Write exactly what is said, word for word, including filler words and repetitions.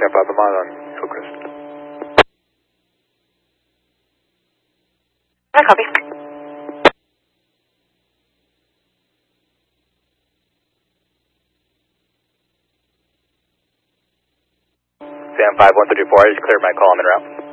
Champ on the mile on Hillcrest. I copy. Sam five one three four, I just cleared my call, I'm en route.